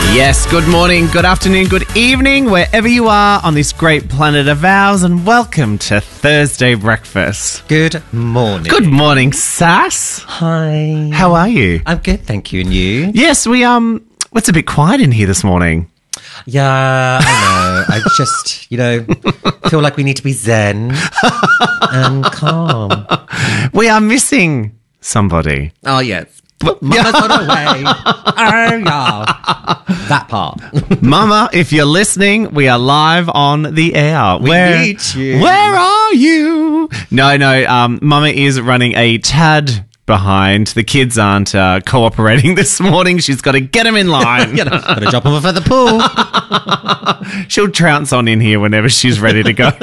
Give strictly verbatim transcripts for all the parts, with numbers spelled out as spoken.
Yes, good morning, good afternoon, good evening, wherever you are on this great planet of ours, and welcome to Thursday Breakfast. Good morning. Good morning, Sass. Hi. How are you? I'm good, thank you. And you? Yes, we, um, it's a bit quiet in here this morning. Yeah, I know. I just, you know, feel like we need to be zen and calm. We are missing somebody. Oh, yes. Mama's on her way. Oh, yeah. That part. Mama, if you're listening, we are live on the air. We where, need you. Where are you? No, no, um, Mama is running a tad behind. The kids aren't uh, cooperating this morning. She's got to get them in line. You know, got to drop them off at the pool. She'll trounce on in here whenever she's ready to go.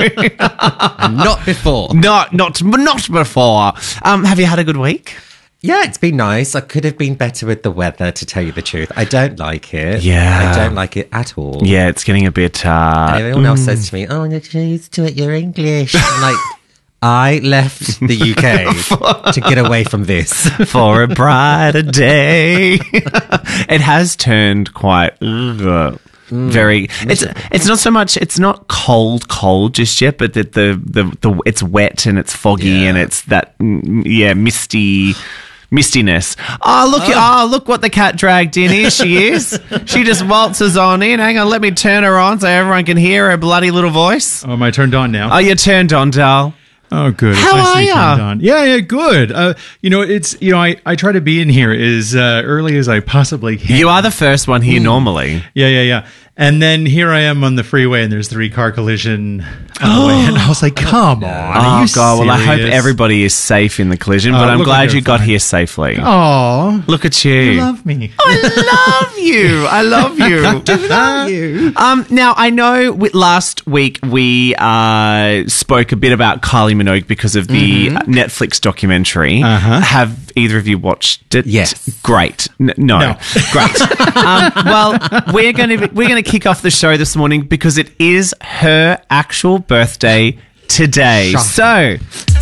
Not before. Not, not, not before. Um, have you had a good week? Yeah, it's been nice. I could have been better with the weather, to tell you the truth. I don't like it. Yeah. I don't like it at all. Yeah, it's getting a bit... Uh, and everyone else says to me, oh, you're used to it, you're English. I'm like, I left the U K to get away from this. For a brighter day. It has turned quite... Ugh. Mm, very it's it's not so much it's not cold cold just yet, but that the, the the it's wet and it's foggy, yeah. And it's that yeah misty mistiness. Oh look, oh. oh look what the cat dragged in. Here she is. She just waltzes on in. Hang on, let me turn her on so everyone can hear her bloody little voice. Oh, am I turned on now? Oh, you're turned on, doll. Oh, good. How it's nice are to be ya? turned on. Yeah, yeah, good. Uh, you know, it's you know, I, I try to be in here as uh, early as I possibly can. You are the first one here mm. normally. Yeah, yeah, yeah. And then here I am on the freeway, and there's three car collision on the way, and I was like, "Come on!" Are Oh you God! Well, I hope serious? everybody is safe in the collision, Oh, but I'm look glad like you they're got fine. here safely. Oh, Look at you! you love me. I love you. I love you. Love you. Um, now, I know we, last week we uh, spoke a bit about Kylie Minogue because of the Mm-hmm. Netflix documentary. Uh-huh. Have either of you watched it? Yes. Great. N- no. No. Great. um, well, we're going to we're going to kick off the show this morning because it is her actual birthday today. Shocking.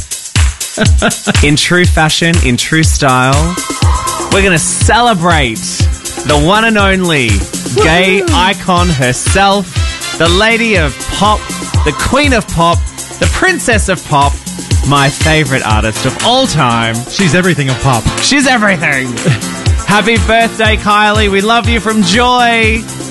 So, in true fashion, in true style, we're going to celebrate the one and only gay Woo-hoo. icon herself, the lady of pop, the queen of pop, the princess of pop, my favorite artist of all time. She's everything of pop. She's everything. Happy birthday, Kylie. We love you from Joy.